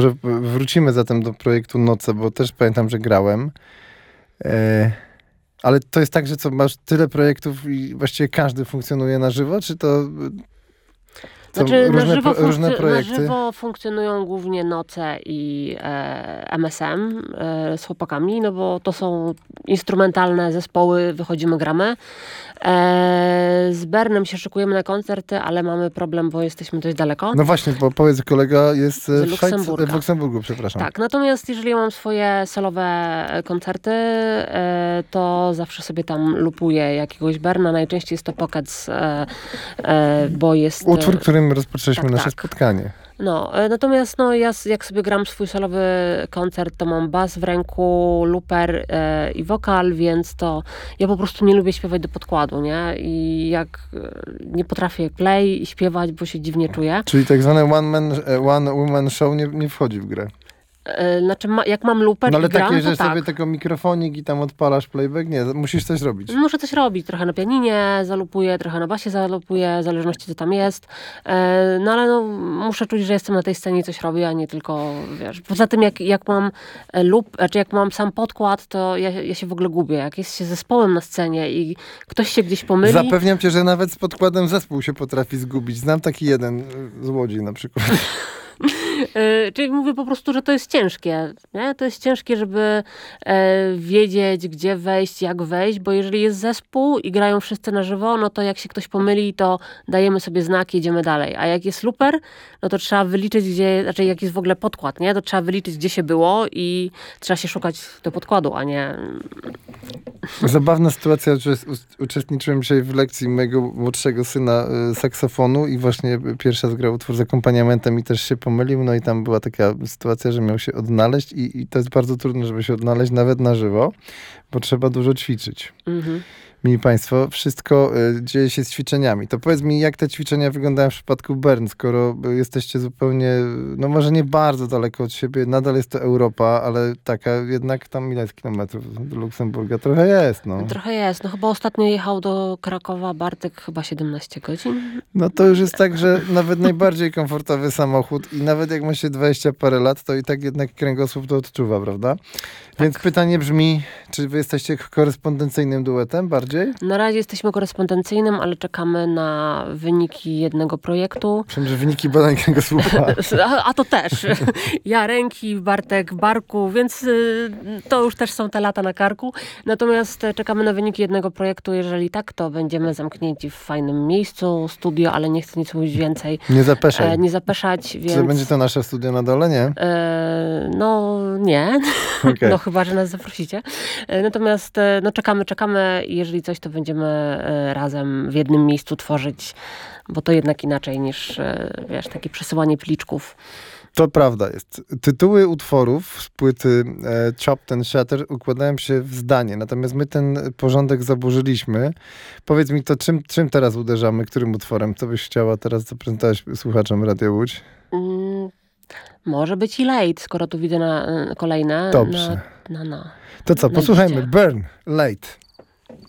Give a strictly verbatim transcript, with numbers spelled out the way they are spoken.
może wrócimy zatem do projektu Noce, bo też pamiętam, że grałem. E, ale to jest tak, że co, masz tyle projektów i właściwie każdy funkcjonuje na żywo, czy to... To Znaczy, różne, na, żywo pro, różne funkcjo- projekty? na żywo funkcjonują głównie Noce i e, M S M e, z chłopakami, no bo to są instrumentalne zespoły, wychodzimy, gramy. E, z Bernem się szykujemy na koncerty, ale mamy problem, bo jesteśmy dość daleko. No właśnie, bo powiedz, kolega jest Z w, Luksemburga. w Luksemburgu, przepraszam. Tak, natomiast jeżeli ja mam swoje solowe koncerty, e, to zawsze sobie tam lupuję jakiegoś Berna. Najczęściej jest to Pockets, e, e, bo jest... Utwór, którym rozpoczęliśmy tak, nasze tak. spotkanie. No, e, natomiast no, ja s- jak sobie gram swój solowy koncert, to mam bas w ręku, looper e, i wokal, więc to ja po prostu nie lubię śpiewać do podkładu, nie? I jak e, nie potrafię play i śpiewać, bo się dziwnie czuję. Czyli tak zwane one man, e, one woman show nie, nie wchodzi w grę. E, znaczy, ma, jak mam looper No ale i gram, takie, to że tak. sobie tego mikrofonik i tam odpalasz playback, nie, musisz coś robić. Muszę coś robić, trochę na pianinie zalupuję, trochę na basie zalupuję, w zależności co tam jest. E, no ale no, muszę czuć, że jestem na tej scenie i coś robię, a nie tylko, wiesz. Poza tym jak, jak mam e, loop, znaczy jak mam sam podkład, to ja, ja się w ogóle gubię. Jak jest się zespołem na scenie i ktoś się gdzieś pomyli... Zapewniam cię, że nawet z podkładem zespół się potrafi zgubić. Znam taki jeden z Łodzi na przykład. E, czyli mówię po prostu, że to jest ciężkie. Nie? To jest ciężkie, żeby e, wiedzieć, gdzie wejść, jak wejść, bo jeżeli jest zespół i grają wszyscy na żywo, no to jak się ktoś pomyli, to dajemy sobie znaki, idziemy dalej. A jak jest looper, no to trzeba wyliczyć, gdzie, znaczy jak jest w ogóle podkład, nie? To trzeba wyliczyć, gdzie się było i trzeba się szukać do podkładu, a nie... Zabawna sytuacja, że us- uczestniczyłem dzisiaj w lekcji mojego młodszego syna y, saksofonu i właśnie pierwszy raz grał utwór z akompaniamentem i też się pomylił, no i tam była taka sytuacja, że miał się odnaleźć i, i to jest bardzo trudne, żeby się odnaleźć nawet na żywo, bo trzeba dużo ćwiczyć. Mhm. Mili Państwo, wszystko y, dzieje się z ćwiczeniami. To powiedz mi, jak te ćwiczenia wyglądają w przypadku Bern, skoro y, jesteście zupełnie, no może nie bardzo daleko od siebie, nadal jest to Europa, ale taka jednak tam ile jest kilometrów do Luksemburga? Trochę jest, no. Trochę jest. No chyba ostatnio jechał do Krakowa Bartek chyba siedemnaście godzin. No to już jest tak, że nawet najbardziej komfortowy samochód i nawet jak ma się dwadzieścia parę lat, to i tak jednak kręgosłup to odczuwa, prawda? Więc pytanie brzmi, czy wy jesteście korespondencyjnym duetem bardziej? Na razie jesteśmy korespondencyjnym, ale czekamy na wyniki jednego projektu. Myślałem, że wyniki badań kręgosłupa. A, a to też. Ja ręki, Bartek barku, więc y, to już też są te lata na karku. Natomiast e, czekamy na wyniki jednego projektu. Jeżeli tak, to będziemy zamknięci w fajnym miejscu, studio, ale nie chcę nic mówić więcej. Nie zapeszaj. E, nie zapeszać, więc... Czy będzie to nasze studio na dole, nie? E, no nie. Okay. No chyba, że nas zaprosicie. E, natomiast e, no czekamy, czekamy i jeżeli coś, to będziemy e, razem w jednym miejscu tworzyć, bo to jednak inaczej niż, e, wiesz, takie przesyłanie pliczków. To prawda jest. Tytuły utworów z płyty e, Chopped and Shattered układają się w zdanie, natomiast my ten porządek zaburzyliśmy. Powiedz mi to, czym, czym teraz uderzamy, którym utworem? Co byś chciała teraz zaprezentować słuchaczom Radia Łódź? Mm, może być i Late, skoro tu widzę na, na kolejne. Dobrze. Na, na, na. To co, na posłuchajmy. liście. Burn, Late.